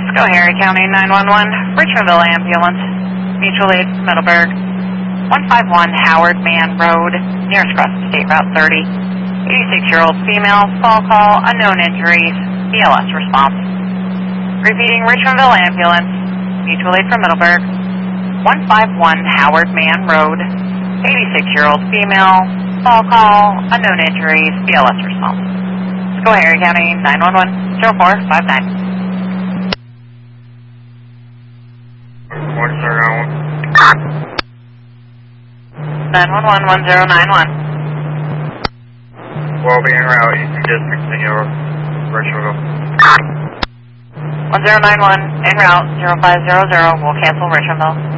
Schoharie County 911, Richmondville Ambulance, Mutual Aid, Middleburg, 151 Howard Mann Road, nearest cross State Route 30. 86-year-old female, fall call, unknown injuries, BLS response. Repeating, Richmondville Ambulance, Mutual Aid from Middleburg, 151 Howard Mann Road, 86-year-old female, fall call, unknown injuries, BLS response. Schoharie County 911, 0459. 911-1091. Well-being route, Eastern District, Senor, Richmondville. 1091, en route, 0500, we'll cancel Richmondville.